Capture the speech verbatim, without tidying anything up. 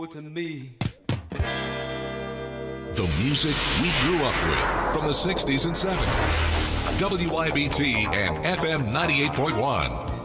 to me. The music we grew up with from the sixties and seventies. W I B T and F M ninety-eight point one.